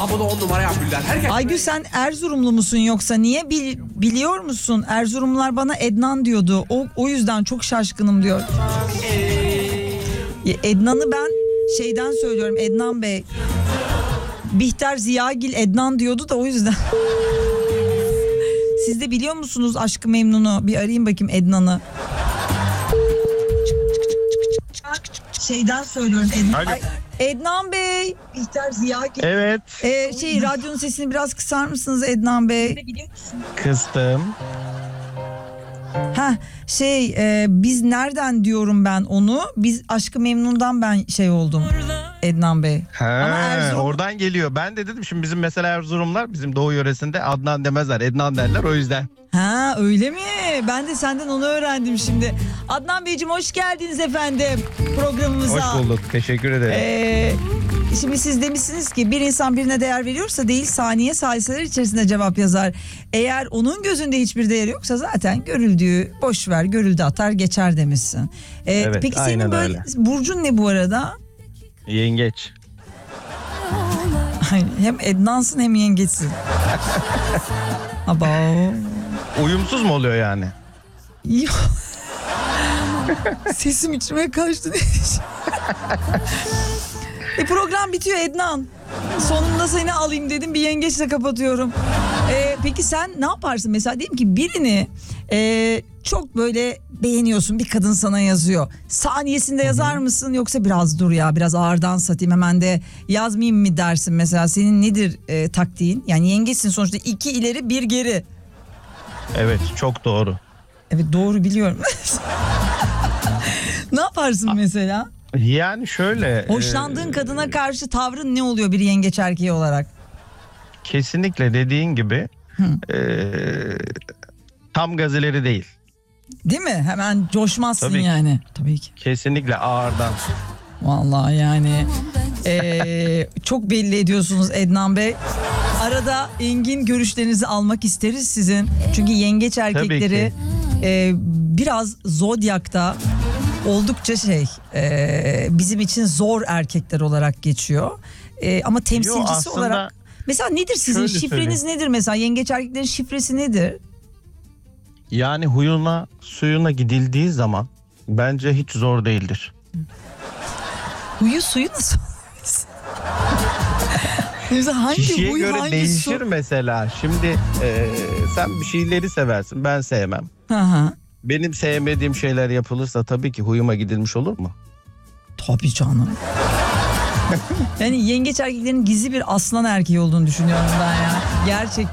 Ama bunu 10 numara yapıyorlar. Herkes... Aygül sen Erzurumlu musun yoksa niye biliyor musun? Erzurumlular bana Ednan diyordu. O yüzden çok şaşkınım diyor. Ednan'ı ben şeyden söylüyorum, Ednan Bey. Bihter Ziyagil Ednan diyordu da o yüzden. Siz de biliyor musunuz Aşk-ı Memnun'u? Bir arayayım bakayım Ednan'ı. Şeyden söylüyorum Ednan. Ay, Ednan Bey. Bihter Ziyagil. Evet. Radyonun sesini biraz kısar mısınız Ednan Bey? Kıstım. Biz nereden diyorum ben onu? Biz Aşk-ı Memnun'dan ben oldum Ednan Bey. Oradan geliyor. Ben de dedim şimdi bizim mesela Erzurumlar bizim Doğu yöresinde Adnan demezler, Ednan derler o yüzden. Öyle mi? Ben de senden onu öğrendim şimdi. Adnan Beyciğim hoş geldiniz efendim programımıza. Hoş bulduk. Teşekkür ederim. Şimdi siz demişsiniz ki bir insan birine değer veriyorsa değil saniye saliseler içerisinde cevap yazar. Eğer onun gözünde hiçbir değeri yoksa zaten görüldüğü boş ver, görüldü atar geçer demişsin. Evet, peki senin böyle öyle. burcun ne bu arada? Yengeç. Hem Ednansın hem yengeçsin. Aba. Uyumsuz mu oluyor yani? Sesim içime kaçtı. Program bitiyor Ednan. Sonunda seni alayım dedim, bir yengeçle kapatıyorum. Peki sen ne yaparsın mesela, diyelim ki birini çok böyle beğeniyorsun, bir kadın sana yazıyor. Saniyesinde yazar mısın yoksa biraz dur ya biraz ağırdan satayım hemen de yazmayayım mı dersin mesela, senin nedir taktiğin? Yani yengeçsin sonuçta, 2 ileri 1 geri. Evet çok doğru. Evet doğru biliyorum. Ne yaparsın mesela? Yani şöyle. Hoşlandığın kadına karşı tavrın ne oluyor bir yengeç erkeği olarak? Kesinlikle dediğin gibi tam gazeleri değil. Değil mi? Hemen coşmazsın Tabii ki. yani. Tabii ki. Kesinlikle ağırdan. Vallahi yani çok belli ediyorsunuz Ednan Bey. Arada engin görüşlerinizi almak isteriz sizin. Çünkü yengeç erkekleri biraz zodyakta oldukça bizim için zor erkekler olarak geçiyor. Ama temsilcisi aslında olarak. Mesela nedir sizin şifreniz nedir mesela? Yengeç erkeklerin şifresi nedir? Yani huyuna suyuna gidildiği zaman bence hiç zor değildir. Huyu suyu nasıl? Hangi kişiye huy, göre hangi değişir su? mesela. Şimdi sen bir şeyleri seversin, ben sevmem. Hı. Benim sevmediğim şeyler yapılırsa tabii ki huyuma gidilmiş olur mu? Tabii canım. Yani yengeç erkeklerin gizli bir aslan erkeği olduğunu düşünüyorum ben ya. Gerçekten.